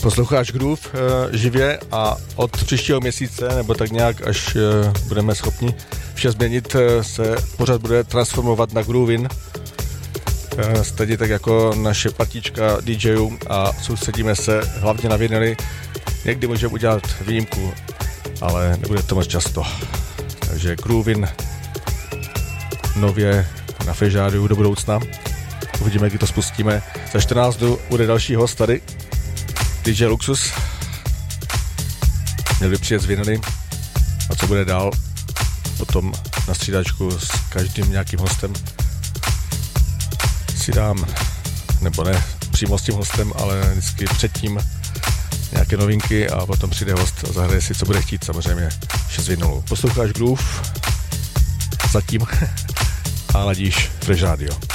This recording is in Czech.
Posloucháš Groove živě a od příštího měsíce, nebo tak nějak, až budeme schopni vše změnit, se pořád bude transformovat na Groovin. Stejně tak jako naše partička DJů a soustředíme se hlavně na vinyly. Někdy můžeme udělat výjimku, ale nebude to moc často. Takže Groovin nově na Fežádiu do budoucna. Uvidíme, kdy to spustíme. Za 14 dnů bude další host tady, DJ Luxus. Měl by přijet z vinyly. A co bude dál? Potom na střídačku s každým nějakým hostem si dám, nebo ne přímo s tím hostem, ale vždycky předtím nějaké novinky a potom přijde host a zahraje si, co bude chtít, samozřejmě 6 vinylů. Posloucháš Groove zatím a ladíš Fresh Radio.